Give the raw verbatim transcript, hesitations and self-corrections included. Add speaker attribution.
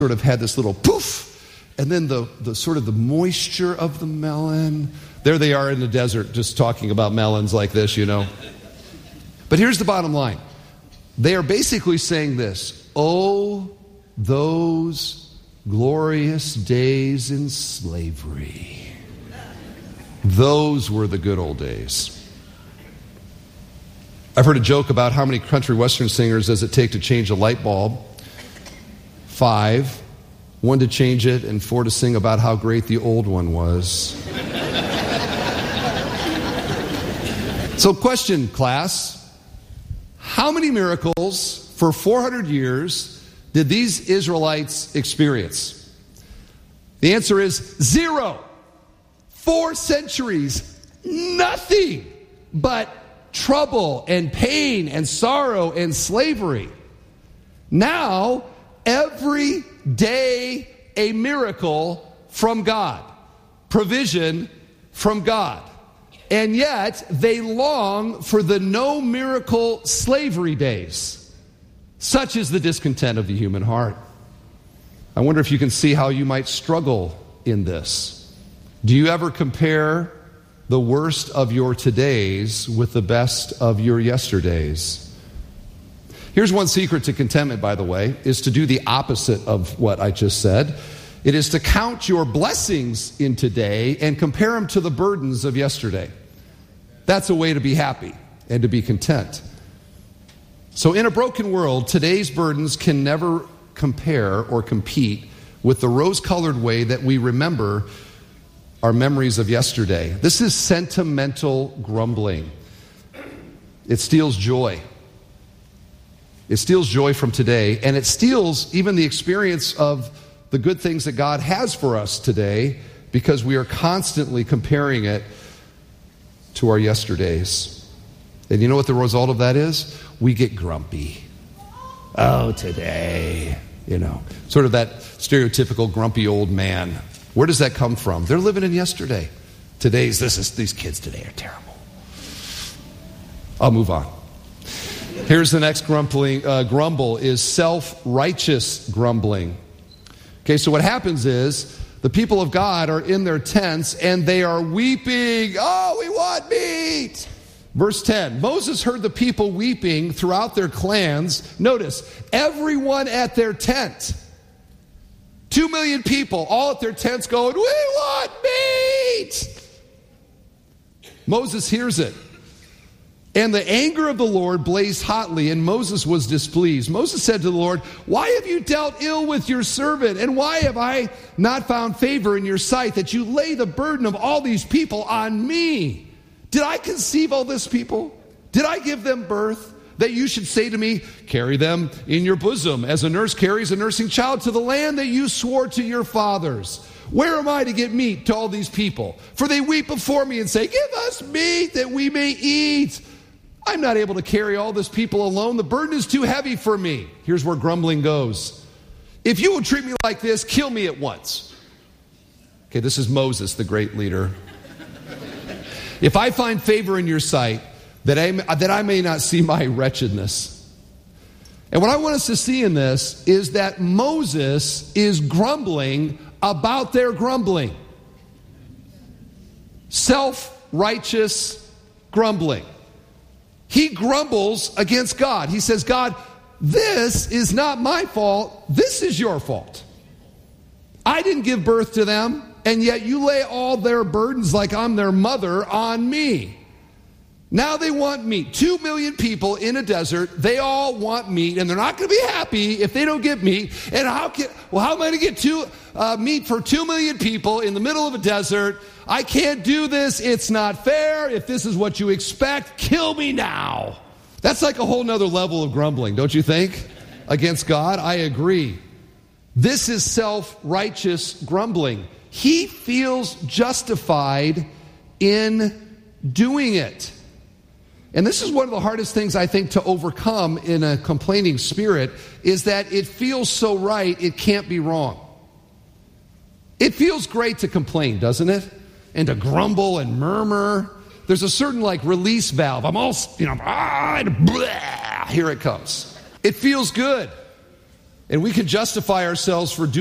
Speaker 1: sort of had this little poof, and then the, the sort of the moisture of the melon. There they are in the desert just talking about melons like this, you know. But here's the bottom line. They are basically saying this: oh, those glorious days in slavery. Those were the good old days. I've heard a joke about how many country western singers does it take to change a light bulb. Five. One to change it, and four to sing about how great the old one was. So question, class. How many miracles for four hundred years did these Israelites experience? The answer is zero. Four centuries. Nothing but trouble and pain and sorrow and slavery. Now, every day a miracle from God. Provision from God. And yet, they long for the no miracle slavery days. Such is the discontent of the human heart. I wonder if you can see how you might struggle in this. Do you ever compare the worst of your todays with the best of your yesterdays? Here's one secret to contentment, by the way, is to do the opposite of what I just said. It is to count your blessings in today and compare them to the burdens of yesterday. That's a way to be happy and to be content. So in a broken world, today's burdens can never compare or compete with the rose-colored way that we remember our memories of yesterday. This is sentimental grumbling. It steals joy. It steals joy from today, and it steals even the experience of the good things that God has for us today, because we are constantly comparing it to our yesterdays. And you know what the result of that is? We get grumpy. Oh, today. You know, sort of that stereotypical grumpy old man. Where does that come from? They're living in yesterday. Today's, this is, these kids today are terrible. I'll move on. Here's the next grumbling, uh, grumble is self-righteous grumbling. Okay, so what happens is the people of God are in their tents and they are weeping. Oh, we want meat. Verse ten, Moses heard the people weeping throughout their clans. Notice, everyone at their tent. Two million people all at their tents going, we want meat. Moses hears it. And the anger of the Lord blazed hotly, and Moses was displeased. Moses said to the Lord, why have you dealt ill with your servant? And why have I not found favor in your sight that you lay the burden of all these people on me? Did I conceive all this people? Did I give them birth? That you should say to me, carry them in your bosom, as a nurse carries a nursing child to the land that you swore to your fathers. Where am I to get meat to all these people? For they weep before me and say, give us meat that we may eat. I'm not able to carry all this people alone. The burden is too heavy for me. Here's where grumbling goes. If you will treat me like this, kill me at once. Okay, this is Moses, the great leader. If I find favor in your sight, that I, that I may not see my wretchedness. And what I want us to see in this is that Moses is grumbling about their grumbling. Self-righteous grumbling. He grumbles against God. He says, God, this is not my fault. This is your fault. I didn't give birth to them, and yet you lay all their burdens like I'm their mother on me. Now they want meat. Two million people in a desert, they all want meat, and they're not going to be happy if they don't get meat. And how can, well, how am I going to get two, uh, meat for two million people in the middle of a desert? I can't do this. It's not fair. If this is what you expect, kill me now. That's like a whole nother level of grumbling, don't you think? Against God, I agree. This is self-righteous grumbling. He feels justified in doing it. And this is one of the hardest things, I think, to overcome in a complaining spirit, is that it feels so right, it can't be wrong. It feels great to complain, doesn't it? And to grumble and murmur. There's a certain, like, release valve. I'm all, you know, ah, blah, here it comes. It feels good. and we can justify ourselves for doing